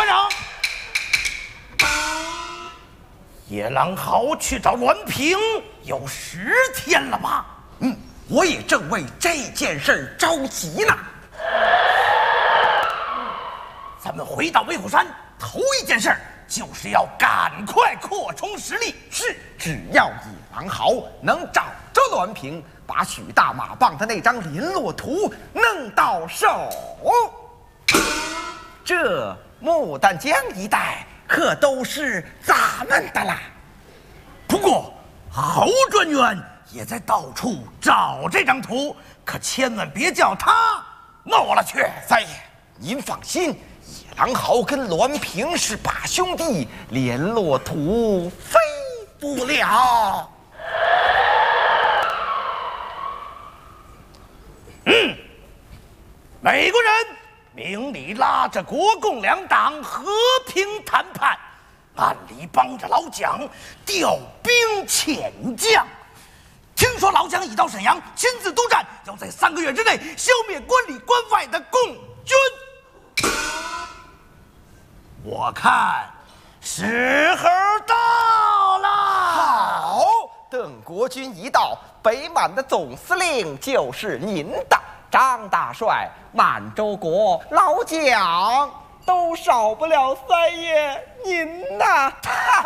团长，野狼豪去找栾平有10天了吧？ 我也正为这件事着急呢。 咱们回到威虎山，头一件事就是要赶快扩充实力。 是，只要野狼豪能找着栾平，把许大马棒的那张联络图弄到手，这牡丹江一带可都是咱们的啦。 不过，豪专员也在到处找这张图，可千万别叫他漏了去。 三爷，您放心，野狼豪跟栾平是把兄弟，联络图飞不了。 美国人明里拉着国共两党和平谈判，暗里帮着老蒋调兵遣将。听说老蒋已到沈阳亲自督战，要在3个月之内消灭关里关外的共军。我看时候到了。 好，等国军一到，北满的总司令就是您的。张大帅、满洲国、老蒋都少不了三爷您呐！